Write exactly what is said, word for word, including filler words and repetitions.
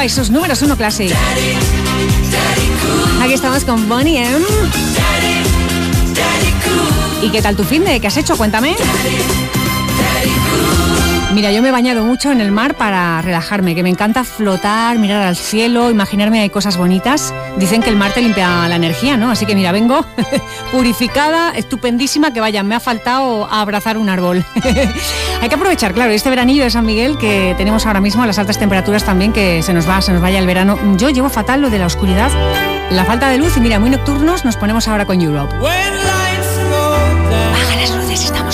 y sus números uno Classic. Aquí estamos con Boney M. ¿Y qué tal tu finde? ¿Qué has hecho? Cuéntame. Mira, yo me he bañado mucho en el mar para relajarme, que me encanta flotar, mirar al cielo, imaginarme hay cosas bonitas. Dicen que el mar te limpia la energía, ¿no? Así que mira, vengo purificada, estupendísima, que vaya, me ha faltado abrazar un árbol. Hay que aprovechar, claro, este veranillo de San Miguel que tenemos ahora mismo, las altas temperaturas también, que se nos va, se nos vaya el verano. Yo llevo fatal lo de la oscuridad, la falta de luz, y mira, muy nocturnos, nos ponemos ahora con Europe. Baja las luces, estamos